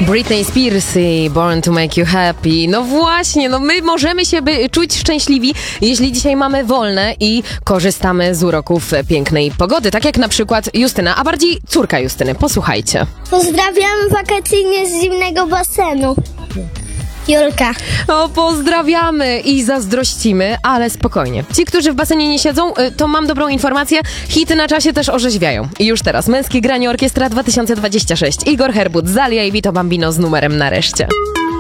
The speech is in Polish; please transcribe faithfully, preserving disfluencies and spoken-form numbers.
Britney Spears i Born to Make You Happy. No właśnie, no my możemy się by czuć szczęśliwi, jeśli dzisiaj mamy wolne i korzystamy z uroków pięknej pogody. Tak jak na przykład Justyna, a bardziej córka Justyny. Posłuchajcie. Pozdrawiamy wakacyjnie z zimnego basenu. Julka. O, pozdrawiamy i zazdrościmy, ale spokojnie. Ci, którzy w basenie nie siedzą, to mam dobrą informację, hity na czasie też orzeźwiają. I już teraz Męskie Granie Orkiestra dwa tysiące dwadzieścia sześć. Igor Herbut, Zalia i Vito Bambino z numerem Nareszcie.